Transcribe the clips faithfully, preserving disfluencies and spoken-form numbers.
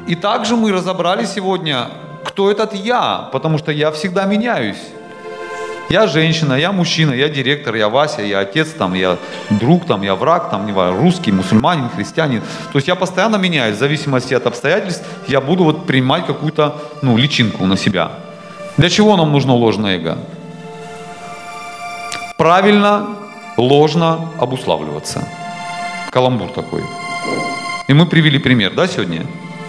И также мы разобрали сегодня, кто этот я, потому что я всегда меняюсь. Я женщина, я мужчина, я директор, я Вася, я отец, там, я друг, там, я враг, там, не знаю, русский, мусульманин, христианин. То есть я постоянно меняюсь, в зависимости от обстоятельств, я буду вот принимать какую-то, ну, личинку на себя. Для чего нам нужно ложное эго? Правильно, ложно обуславливаться. Каламбур такой. И мы привели пример, да, сегодня?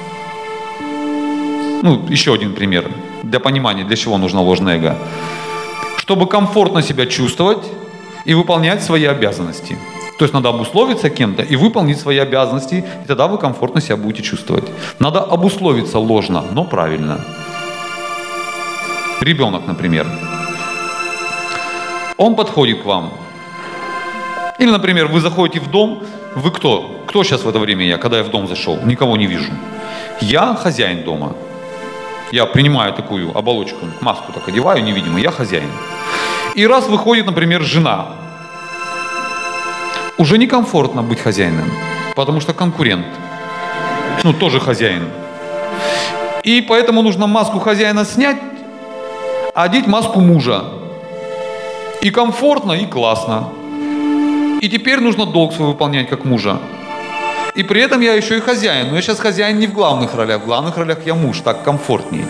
Ну, еще один пример для понимания, для чего нужно ложное эго. Чтобы комфортно себя чувствовать и выполнять свои обязанности. То есть надо обусловиться кем-то и выполнить свои обязанности, и тогда вы комфортно себя будете чувствовать. Надо обусловиться ложно, но правильно. Ребенок, например. Он подходит к вам. Или, например, вы заходите в дом. Вы кто? Кто сейчас в это время я, когда я в дом зашел? Никого не вижу. Я хозяин дома. Я принимаю такую оболочку, маску так одеваю невидимую, я хозяин. И раз выходит, например, жена, уже некомфортно быть хозяином, потому что конкурент, ну, тоже хозяин. И поэтому нужно маску хозяина снять, а одеть маску мужа. И комфортно, и классно. И теперь нужно долг свой выполнять как мужа. И при этом я еще и хозяин. Но я сейчас хозяин не в главных ролях. В главных ролях я муж, так комфортнее.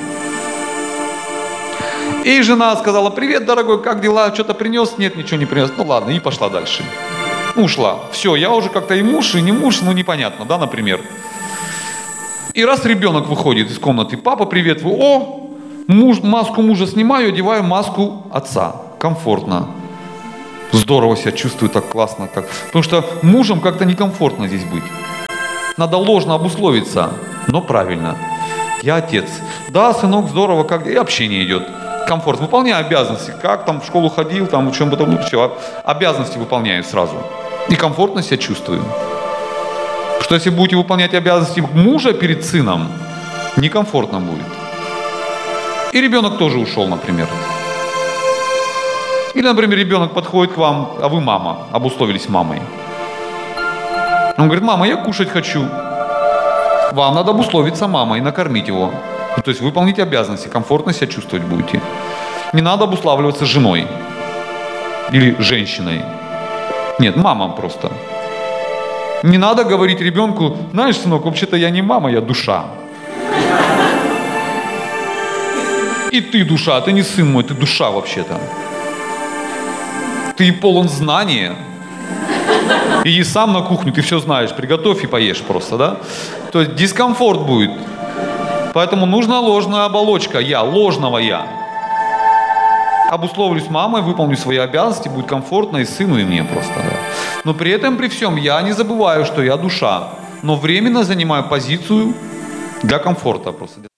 И жена сказала: привет, дорогой, как дела? Что-то принес? Нет, ничего не принес. Ну ладно, и пошла дальше. Ушла. Все, я уже как-то и муж, и не муж, ну непонятно, да, например. И раз ребенок выходит из комнаты: папа, привет, вы, о, муж, маску мужа снимаю, одеваю маску отца. Комфортно. Здорово себя чувствую, так классно. Так. Потому что мужем как-то некомфортно здесь быть. Надо ложно обусловиться, но правильно. Я отец. Да, сынок, здорово, как и общение идет. Комфорт. Выполняю обязанности. Как там в школу ходил, там учем потом, ну, все. Обязанности выполняю сразу. И комфортно себя чувствую. Что если будете выполнять обязанности мужа перед сыном, некомфортно будет. И ребенок тоже ушел, например. Или, например, ребенок подходит к вам, а вы мама, обусловились мамой. Он говорит: мама, я кушать хочу. Вам надо обусловиться мамой, накормить его. Ну, то есть выполнить обязанности, комфортно себя чувствовать будете. Не надо обуславливаться женой или женщиной. Нет, мама просто. Не надо говорить ребенку: знаешь, сынок, вообще-то я не мама, я душа. И ты душа, ты не сын мой, ты душа вообще-то. Ты полон знания. И сам на кухню, ты все знаешь, приготовь и поешь просто, да? То есть дискомфорт будет. Поэтому нужна ложная оболочка. Я, ложного я. Обусловлюсь мамой, выполню свои обязанности, будет комфортно и сыну, и мне просто, да. Но при этом, при всем, я не забываю, что я душа. Но временно занимаю позицию для комфорта просто.